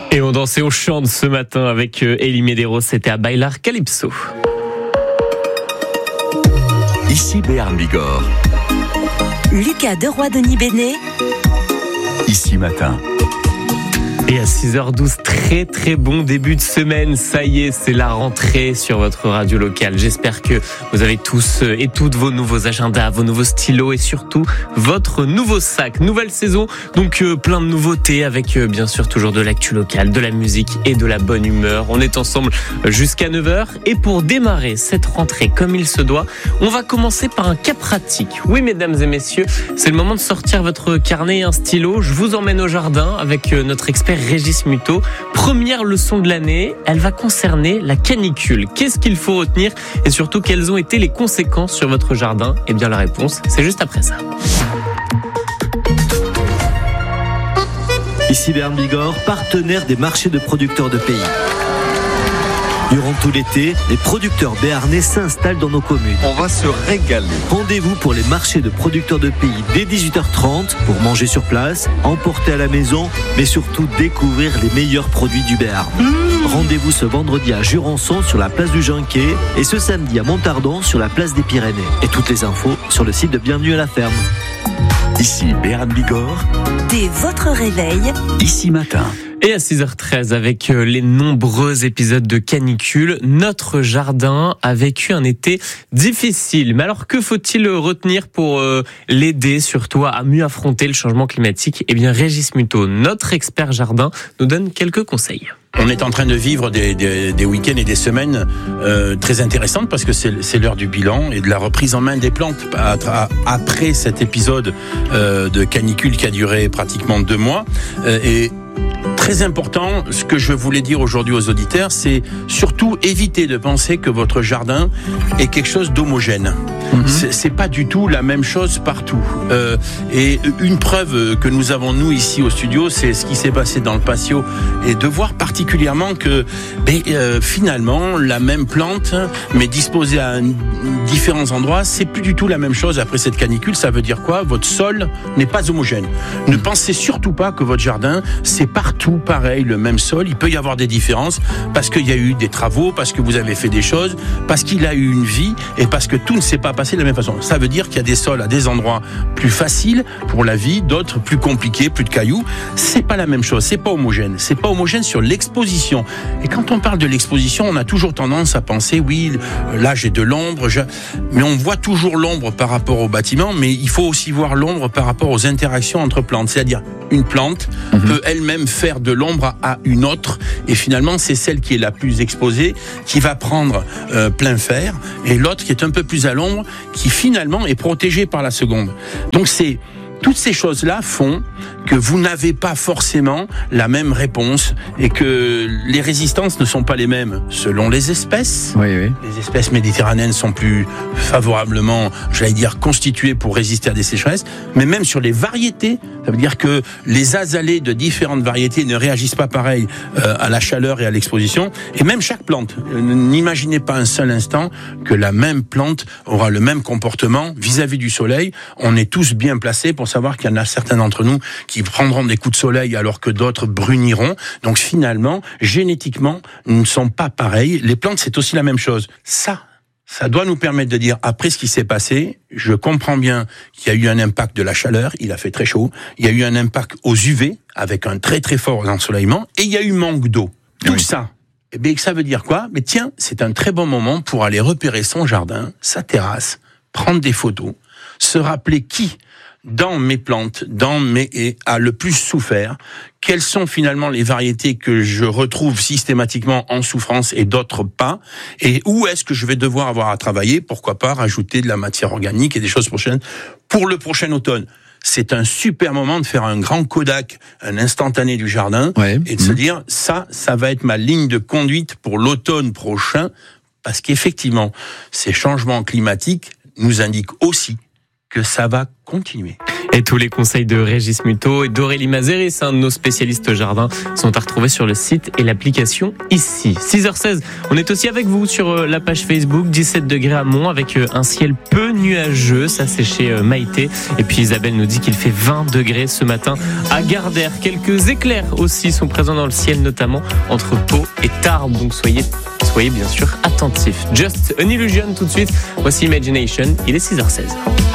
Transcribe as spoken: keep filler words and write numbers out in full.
Et on dansait au chant ce matin avec Elie Medeiros, c'était à Bailar Calypso. Ici Béarn Bigorre. Lucas Deroy-Denis Bénet. Ici Matin. Et à six heures douze, très très bon début de semaine. Ça y est, c'est la rentrée sur votre radio locale. J'espère que vous avez tous et toutes vos nouveaux agendas, vos nouveaux stylos et surtout votre nouveau sac. Nouvelle saison, donc euh, plein de nouveautés avec euh, bien sûr toujours de l'actu locale, de la musique et de la bonne humeur. On est ensemble jusqu'à neuf heures. Et pour démarrer cette rentrée comme il se doit, on va commencer par un cas pratique. Oui, mesdames et messieurs, c'est le moment de sortir votre carnet et un stylo. Je vous emmène au jardin avec euh, notre expert Régis Muto. Première leçon de l'année, elle va concerner la canicule. Qu'est-ce qu'il faut retenir et surtout quelles ont été les conséquences sur votre jardin? Eh bien la réponse, c'est juste après ça. Ici Béarn Bigorre, partenaire des marchés de producteurs de pays. Durant tout l'été, les producteurs béarnais s'installent dans nos communes. On va se régaler. Rendez-vous pour les marchés de producteurs de pays dès dix-huit heures trente pour manger sur place, emporter à la maison, mais surtout découvrir les meilleurs produits du Béarn. Mmh. Rendez-vous ce vendredi à Jurançon sur la place du Junquet et ce samedi à Montardon sur la place des Pyrénées. Et toutes les infos sur le site de Bienvenue à la ferme. Ici Béarn Bigorre. Dès votre réveil. Ici Matin. Et à six heures treize, avec les nombreux épisodes de canicule, notre jardin a vécu un été difficile. Mais alors, que faut-il retenir pour euh, l'aider, surtout à mieux affronter le changement climatique? Eh bien, Régis Muto, notre expert jardin, nous donne quelques conseils. On est en train de vivre des, des, des week-ends et des semaines euh, très intéressantes parce que c'est, c'est l'heure du bilan et de la reprise en main des plantes après cet épisode euh, de canicule qui a duré pratiquement deux mois. Euh, et très important, ce que je voulais dire aujourd'hui aux auditeurs, c'est surtout éviter de penser que votre jardin est quelque chose d'homogène. Mmh. C'est, c'est pas du tout la même chose partout. Euh, et une preuve que nous avons nous ici au studio, c'est ce qui s'est passé dans le patio, et de voir particulièrement que ben, euh, finalement la même plante, mais disposée à un, différents endroits, c'est plus du tout la même chose après cette canicule. Ça veut dire quoi? Votre sol n'est pas homogène. Ne pensez surtout pas que votre jardin c'est partout pareil, le même sol. Il peut y avoir des différences parce qu'il y a eu des travaux, parce que vous avez fait des choses, parce qu'il a eu une vie et parce que tout ne s'est pas passé de la même façon. Ça veut dire qu'il y a des sols à des endroits plus faciles pour la vie, d'autres plus compliqués, plus de cailloux. C'est pas la même chose, c'est pas homogène. C'est pas homogène sur l'exposition. Et quand on parle de l'exposition, on a toujours tendance à penser, oui, là j'ai de l'ombre, je... mais on voit toujours l'ombre par rapport au bâtiment, mais il faut aussi voir l'ombre par rapport aux interactions entre plantes. C'est-à-dire, une plante mmh. peut elle-même faire de l'ombre à une autre, et finalement c'est celle qui est la plus exposée qui va prendre euh, plein fer, et l'autre qui est un peu plus à l'ombre qui finalement est protégée par la seconde. Donc c'est toutes ces choses-là font que vous n'avez pas forcément la même réponse et que les résistances ne sont pas les mêmes selon les espèces. Oui, oui. Les espèces méditerranéennes sont plus favorablement, j'allais dire, constituées pour résister à des sécheresses, mais même sur les variétés, ça veut dire que les azalées de différentes variétés ne réagissent pas pareil euh, à la chaleur et à l'exposition, et même chaque plante. N'imaginez pas un seul instant que la même plante aura le même comportement vis-à-vis du soleil. On est tous bien placés pour savoir qu'il y en a certains d'entre nous qui prendront des coups de soleil alors que d'autres bruniront. Donc finalement, génétiquement, nous ne sommes pas pareils. Les plantes, c'est aussi la même chose. Ça, ça doit nous permettre de dire, après ce qui s'est passé, je comprends bien qu'il y a eu un impact de la chaleur, il a fait très chaud, il y a eu un impact aux U V, avec un très très fort ensoleillement, et il y a eu manque d'eau. Tout oui. ça, eh bien, ça veut dire quoi? Mais tiens, c'est un très bon moment pour aller repérer son jardin, sa terrasse, prendre des photos, se rappeler qui dans mes plantes, dans mes haies, a le plus souffert, quelles sont finalement les variétés que je retrouve systématiquement en souffrance et d'autres pas, et où est-ce que je vais devoir avoir à travailler, pourquoi pas rajouter de la matière organique et des choses prochaines pour le prochain automne. C'est un super moment de faire un grand Kodak, un instantané du jardin, ouais. et de mmh. se dire, ça, ça va être ma ligne de conduite pour l'automne prochain, parce qu'effectivement, ces changements climatiques nous indiquent aussi que ça va continuer. Et tous les conseils de Régis Muto et d'Aurélie Mazéris, un de nos spécialistes au jardin, sont à retrouver sur le site et l'application ici. six heures seize, on est aussi avec vous sur la page Facebook, dix-sept degrés à Mont avec un ciel peu nuageux, ça c'est chez Maïté. Et puis Isabelle nous dit qu'il fait vingt degrés ce matin à Gardère. Quelques éclairs aussi sont présents dans le ciel, notamment entre Pau et Tarbes, donc soyez, soyez bien sûr attentifs. Just an Illusion tout de suite, voici Imagination, il est six heures seize.